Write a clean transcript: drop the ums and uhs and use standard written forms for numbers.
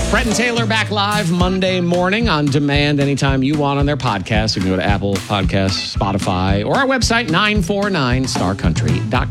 Brett and Taylor back live Monday morning on demand anytime you want on their podcast. You can go to Apple Podcasts, Spotify, or our website, 949starcountry.com.